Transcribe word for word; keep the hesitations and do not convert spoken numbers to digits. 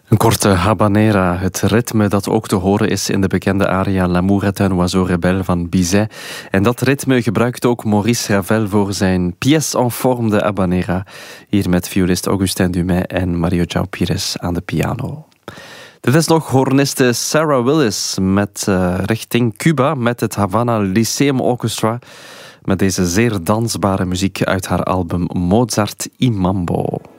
Een korte habanera, het ritme dat ook te horen is in de bekende aria L'amour est un oiseau rebelle van Bizet. En dat ritme gebruikt ook Maurice Ravel voor zijn pièce en forme de habanera. Hier met violist Augustin Dumay en Mario João Pires aan de piano. Dit is nog horniste Sarah Willis met uh, richting Cuba met het Havana Lyceum Orchestra. Met deze zeer dansbare muziek uit haar album Mozart y Mambo.